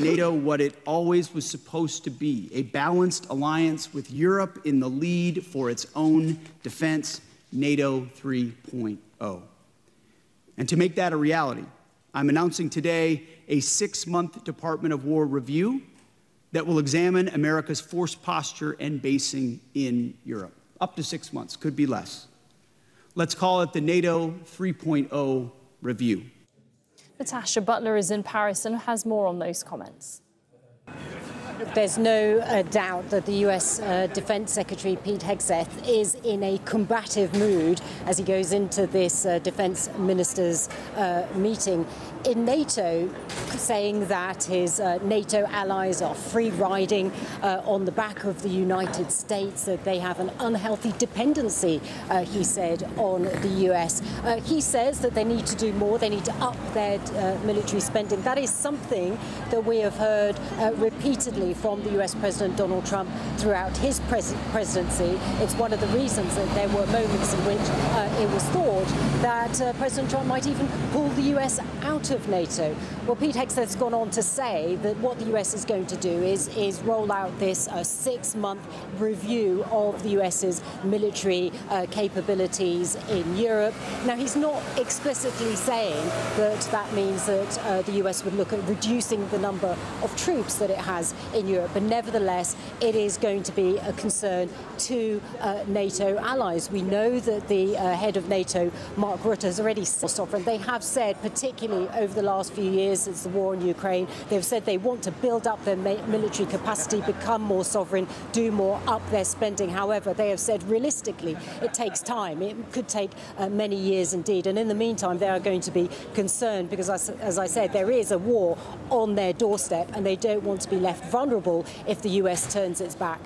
NATO what it always was supposed to be, a balanced alliance with Europe in the lead for its own defense, NATO 3.0. And to make that a reality, I'm announcing today a 6-month Department of War review that will examine America's force posture and basing in Europe. Up to 6 months, could be less. Let's call it the NATO 3.0 review. Natasha Butler is in Paris and has more on those comments. There's no doubt that the US Defense Secretary Pete Hegseth is in a combative mood as he goes into this defense ministers' meeting in NATO, saying that his NATO allies are free riding on the back of the United States, that they have an unhealthy dependency, he said, on the US. He says that they need to do more, they need to up their military spending. That is something that we have heard repeatedly from the US President Donald Trump throughout his presidency. It's one of the reasons that there were moments in which it was thought that President Trump might even pull the US out of NATO. Well, Pete Hegseth's gone on to say that what the US is going to do is roll out this 6-month review of the US's military capabilities in Europe. Now, he's not explicitly saying that that means that the US would look at reducing the number of troops that it has in Europe, but nevertheless, it is going to be a concern to NATO allies. We know that the head of NATO, Mark Rutte, has already said sovereign. They have said, particularly over the last few years since the war in Ukraine, they've said they want to build up their military capacity, become more sovereign, do more, up their spending. However, they have said realistically it takes time. It could take many years indeed. And in the meantime, they are going to be concerned because, as I said, there is a war on their doorstep and they don't want to be left vulnerable if the US turns its back.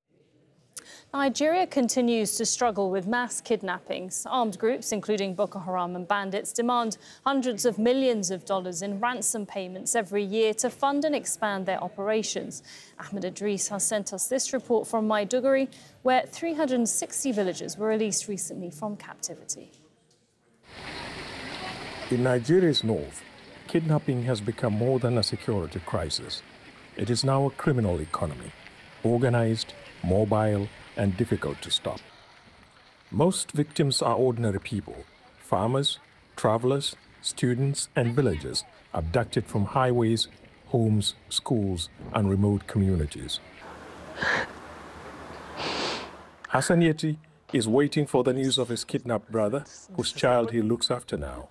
Nigeria continues to struggle with mass kidnappings. Armed groups, including Boko Haram and bandits, demand hundreds of millions of dollars in ransom payments every year to fund and expand their operations. Ahmed Idris has sent us this report from Maiduguri, where 360 villagers were released recently from captivity. In Nigeria's north, kidnapping has become more than a security crisis. It is now a criminal economy, organized, mobile, and difficult to stop. Most victims are ordinary people, farmers, travelers, students, and villagers abducted from highways, homes, schools, and remote communities. Hassan Yeti is waiting for the news of his kidnapped brother, whose child he looks after now.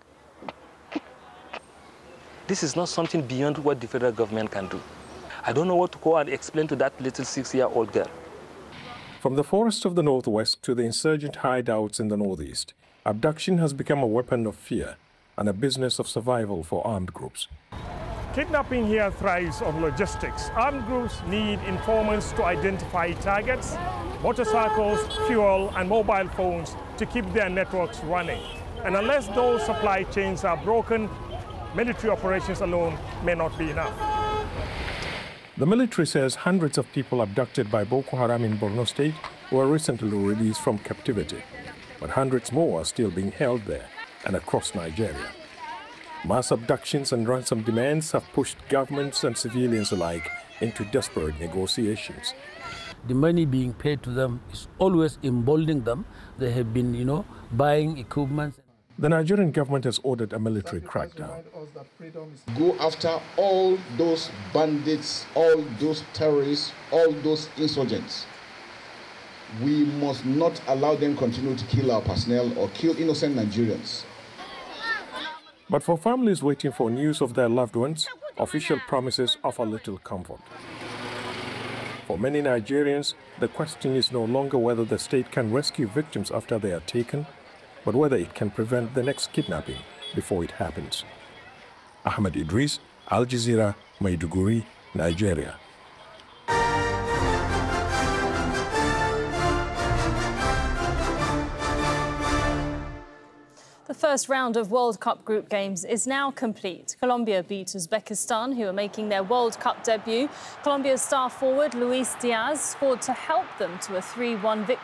This is not something beyond what the federal government can do. I don't know what to go and explain to that little 6-year-old girl. From the forests of the northwest to the insurgent hideouts in the northeast, abduction has become a weapon of fear and a business of survival for armed groups. Kidnapping here thrives on logistics. Armed groups need informants to identify targets, motorcycles, fuel, and mobile phones to keep their networks running. And unless those supply chains are broken, military operations alone may not be enough. The military says hundreds of people abducted by Boko Haram in Borno State were recently released from captivity, but hundreds more are still being held there and across Nigeria. Mass abductions and ransom demands have pushed governments and civilians alike into desperate negotiations. The money being paid to them is always emboldening them. They have been, buying equipment. The Nigerian government has ordered a military crackdown. Go after all those bandits, all those terrorists, all those insurgents. We must not allow them continue to kill our personnel or kill innocent Nigerians. But for families waiting for news of their loved ones, official promises offer little comfort. For many Nigerians, the question is no longer whether the state can rescue victims after they are taken, but whether it can prevent the next kidnapping before it happens. Ahmed Idris, Al Jazeera, Maiduguri, Nigeria. The first round of World Cup group games is now complete. Colombia beat Uzbekistan, who are making their World Cup debut. Colombia's star forward, Luis Diaz, scored to help them to a 3-1 victory.